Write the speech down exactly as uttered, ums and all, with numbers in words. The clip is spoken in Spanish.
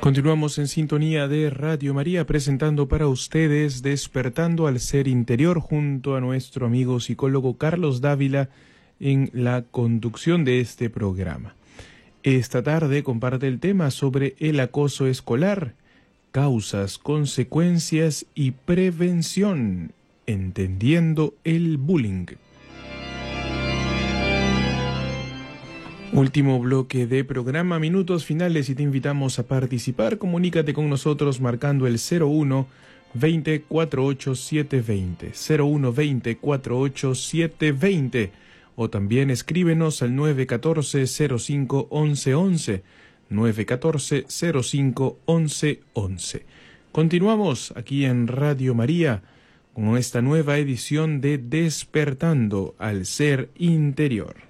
Continuamos en sintonía de Radio María, presentando para ustedes Despertando al Ser Interior, junto a nuestro amigo psicólogo Carlos Dávila en la conducción de este programa. Esta tarde comparte el tema sobre el acoso escolar, causas, consecuencias y prevención, entendiendo el bullying. Último bloque de programa, minutos finales, y te invitamos a participar. Comunícate con nosotros marcando el cero uno veinte cuarenta y ocho setecientos veinte, cero uno veinte cuarenta y ocho setecientos veinte, o también escríbenos al nueve uno cuatro cero cinco once once, nueve uno cuatro cero cinco once once. Continuamos aquí en Radio María con esta nueva edición de Despertando al Ser Interior.